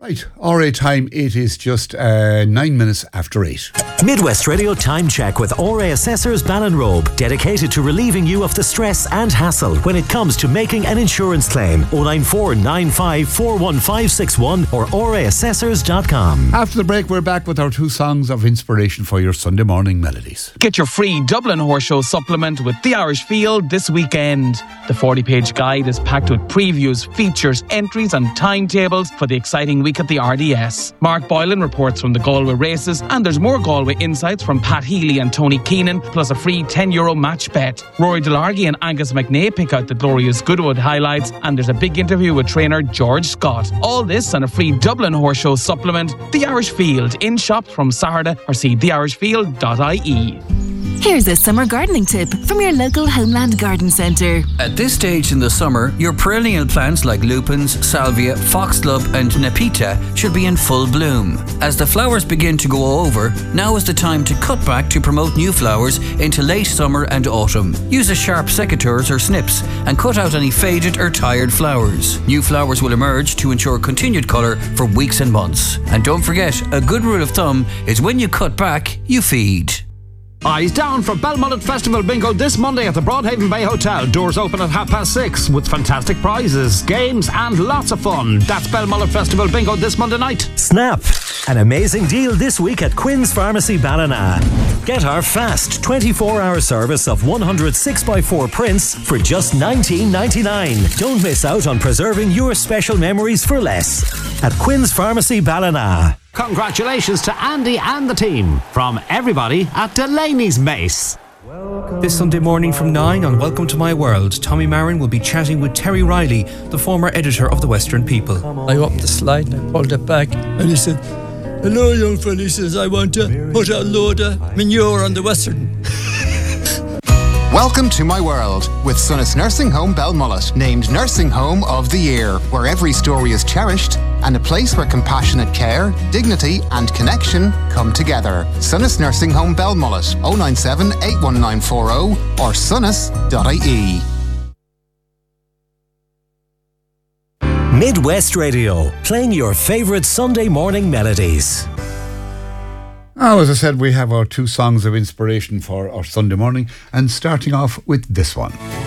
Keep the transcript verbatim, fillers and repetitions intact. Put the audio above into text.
Right, R A time, it is just uh, nine minutes after eight. Midwest Radio Time Check with R A Assessors Ballinrobe, dedicated to relieving you of the stress and hassle when it comes to making an insurance claim. oh nine four nine five four one five six one or r a assessors dot com. After the break, we're back with our two songs of inspiration for your Sunday morning melodies. Get your free Dublin Horse Show supplement with The Irish Field this weekend. The forty-page guide is packed with previews, features, entries and timetables for the exciting week at the R D S. Mark Boylan reports from the Galway races, and there's more Galway insights from Pat Healy and Tony Keenan, plus a free ten euro match bet. Rory Delargy and Angus McNay pick out the glorious Goodwood highlights, and there's a big interview with trainer George Scott. All this and a free Dublin Horse Show supplement, The Irish Field, in shops from Saturday, or see the irish field dot I E. Here's a summer gardening tip from your local Homeland Garden Centre. At this stage in the summer, your perennial plants like lupins, salvia, foxglove and nepeta should be in full bloom. As the flowers begin to go over, now is the time to cut back to promote new flowers into late summer and autumn. Use a sharp secateurs or snips and cut out any faded or tired flowers. New flowers will emerge to ensure continued colour for weeks and months. And don't forget, a good rule of thumb is when you cut back, you feed. Eyes down for Belmullet Festival Bingo this Monday at the Broadhaven Bay Hotel. Doors open at half past six with fantastic prizes, games and lots of fun. That's Belmullet Festival Bingo this Monday night. Snap! An amazing deal this week at Quinn's Pharmacy Ballina. Get our fast twenty-four hour service of one hundred six by four prints for just nineteen ninety-nine. Don't miss out on preserving your special memories for less at Quinn's Pharmacy Ballina. Congratulations to Andy and the team from everybody at Delaney's Mace. This Sunday morning from nine on Welcome to My World, Tommy Marin will be chatting with Terry Riley, the former editor of The Western People. I opened the slide and I pulled it back and he said, "Hello young fella," he says, "I want to put a load of manure on the Western." Welcome to My World with Sunnis Nursing Home Belmullet, named Nursing Home of the Year, where every story is cherished and a place where compassionate care, dignity and connection come together. Sunnis Nursing Home Belmullet, oh nine seven, eight one nine four oh or sunnis dot I E. Midwest Radio, playing your favourite Sunday morning melodies. Now, as I said, we have our two songs of inspiration for our Sunday morning, and starting off with this one.